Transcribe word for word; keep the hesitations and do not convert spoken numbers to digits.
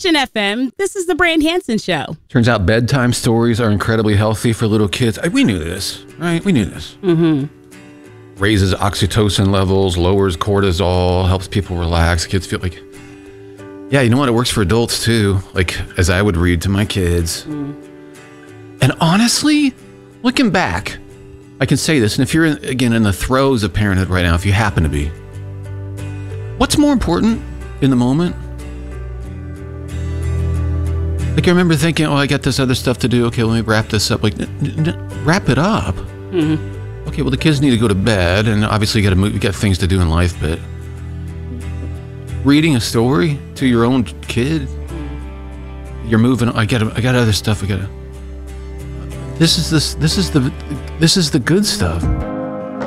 Christian F M. This is the Brand Hansen Show. Turns out bedtime stories are incredibly healthy for little kids. We knew this, right? We knew this. Mm-hmm. Raises oxytocin levels, lowers cortisol, helps people relax. Kids feel like, yeah, you know what? It works for adults too. Like, as I would read to my kids. Mm. And honestly, looking back, I can say this, and if you're, in, again, in the throes of parenthood right now, if you happen to be, what's more important in the moment? Like, I remember thinking, oh, I got this other stuff to do. Okay, let me wrap this up. Like, n- n- wrap it up. Mm-hmm. Okay, well, the kids need to go to bed, and obviously you got to move. You got things to do in life, but reading a story to your own kid, you're moving. I got. I got other stuff. I got. This is this. This is the. This is the good stuff.